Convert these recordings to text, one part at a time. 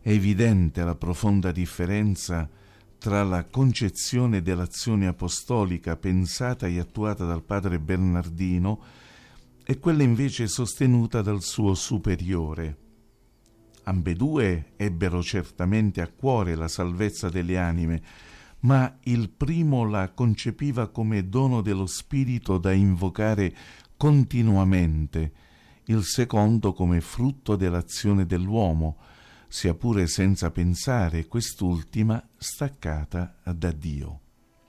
È evidente la profonda differenza tra la concezione dell'azione apostolica pensata e attuata dal padre Bernardino e quella invece sostenuta dal suo superiore. Ambedue ebbero certamente a cuore la salvezza delle anime, ma il primo la concepiva come dono dello Spirito da invocare continuamente, il secondo come frutto dell'azione dell'uomo, sia pure senza pensare quest'ultima staccata da Dio.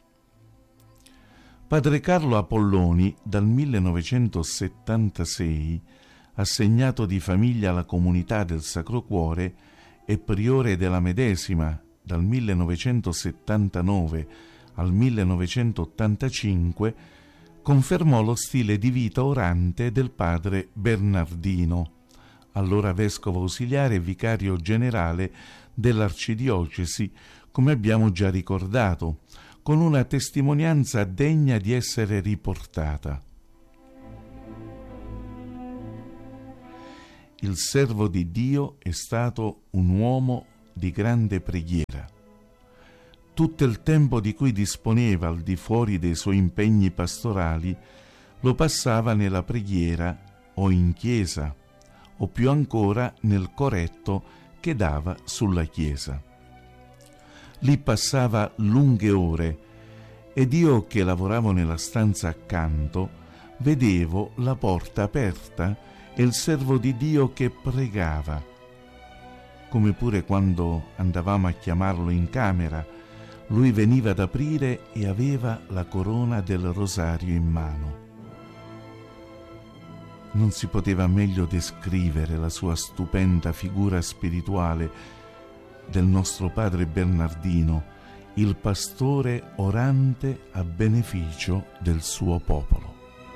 Padre Carlo Apolloni, dal 1976, assegnato di famiglia alla comunità del Sacro Cuore e priore della medesima dal 1979 al 1985, confermò lo stile di vita orante del padre Bernardino, allora vescovo ausiliare e vicario generale dell'arcidiocesi, come abbiamo già ricordato, con una testimonianza degna di essere riportata. Il servo di Dio è stato un uomo di grande preghiera. Tutto il tempo di cui disponeva al di fuori dei suoi impegni pastorali lo passava nella preghiera o in chiesa, o più ancora nel coretto che dava sulla chiesa. Lì passava lunghe ore ed io, che lavoravo nella stanza accanto, vedevo la porta aperta e il servo di Dio che pregava, come pure quando andavamo a chiamarlo in camera, lui veniva ad aprire e aveva la corona del rosario in mano. Non si poteva meglio descrivere la sua stupenda figura spirituale del nostro padre Bernardino, il pastore orante a beneficio del suo popolo.